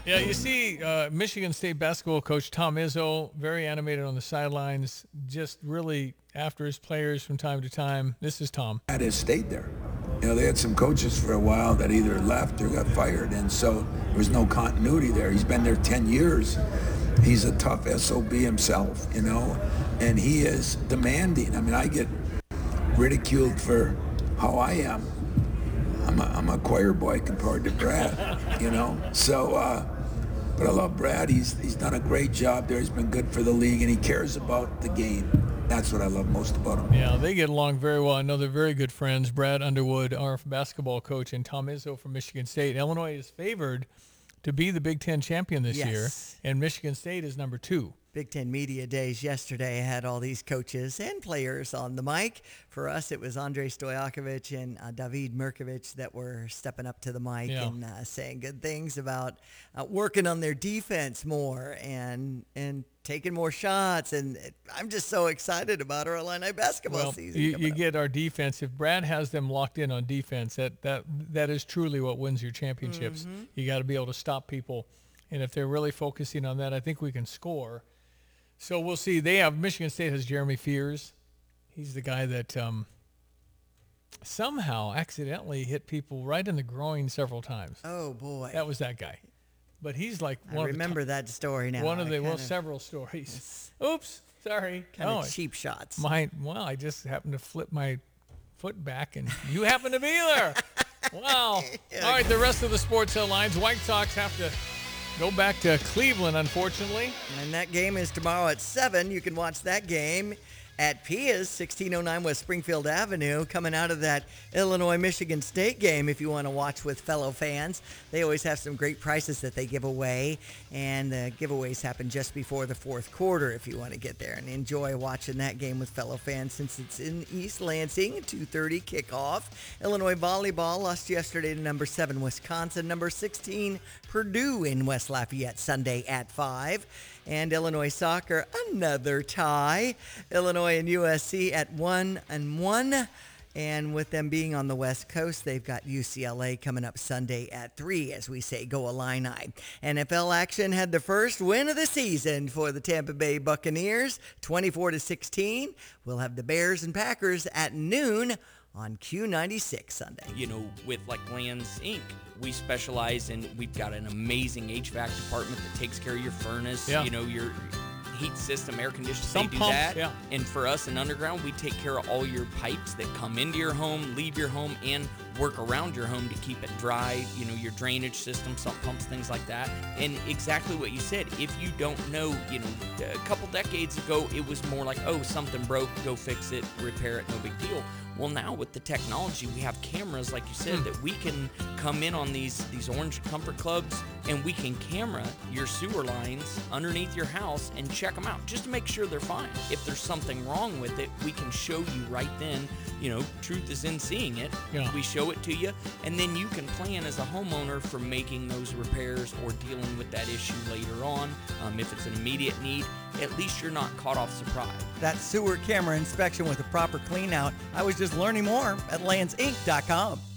Yeah, you see Michigan State basketball coach Tom Izzo, very animated on the sidelines, just really after his players from time to time. This is Tom. At his stayed there. They had some coaches for a while that either left or got fired, and so there was no continuity there. He's been there 10 years. He's a tough SOB himself, and he is demanding. I mean, I get ridiculed for how I am. I'm a choir boy compared to Brad, So, but I love Brad. He's done a great job there. He's been good for the league, and he cares about the game. That's what I love most about him. Yeah, they get along very well. I know they're very good friends. Brad Underwood, our basketball coach, and Tom Izzo from Michigan State. Illinois is favored to be the Big Ten champion this year, and Michigan State is number 2. Big Ten Media Days yesterday had all these coaches and players on the mic. For us, it was Andrei Stojakovic and David Mirkovic that were stepping up to the mic and saying good things about working on their defense more and taking more shots. And I'm just so excited about our Illini basketball season. You get our defense. If Brad has them locked in on defense, that is truly what wins your championships. Mm-hmm. You got to be able to stop people. And if they're really focusing on that, I think we can score. So we'll see. Michigan State has Jeremy Fears. He's the guy that somehow accidentally hit people right in the groin several times. Oh, boy. That was that guy. But he's like I remember that story now. Several stories. Oops, sorry. Kind of cheap shots. I just happened to flip my foot back, and you happened to be there. Wow. All right, the rest of the sports headlines. White Sox have to go back to Cleveland, unfortunately. And that game is tomorrow at 7. You can watch that game at Pia's, 1609 West Springfield Avenue, coming out of that Illinois-Michigan State game if you want to watch with fellow fans. They always have some great prizes that they give away, and the giveaways happen just before the fourth quarter if you want to get there and enjoy watching that game with fellow fans since it's in East Lansing, 2:30 kickoff. Illinois volleyball lost yesterday to number 7 Wisconsin, number 16 Purdue in West Lafayette Sunday at 5. And Illinois soccer, another tie. Illinois and USC at 1-1. And with them being on the West Coast, they've got UCLA coming up Sunday at 3, as we say, go Illini. NFL action had the first win of the season for the Tampa Bay Buccaneers, 24-16. We'll have the Bears and Packers at noon on Q96 Sunday. With Lands Inc., we specialize in, we've got an amazing HVAC department that takes care of your furnace, your heat system, air conditioning, they do that. Yeah. And for us in Underground, we take care of all your pipes that come into your home, leave your home, and work around your home to keep it dry, your drainage system, sump pumps, things like that. And exactly what you said, if you don't know, a couple decades ago, it was more like, oh, something broke, go fix it, repair it, no big deal. Well, now with the technology, we have cameras, like you said, that we can come in on these Orange Comfort Clubs, and we can camera your sewer lines underneath your house and check them out just to make sure they're fine. If there's something wrong with it, we can show you right then. Truth is in seeing it. Yeah. We show it to you, and then you can plan as a homeowner for making those repairs or dealing with that issue later on. If it's an immediate need, at least you're not caught off surprise. That sewer camera inspection with a proper clean out. I was just learning more at landsinc.com.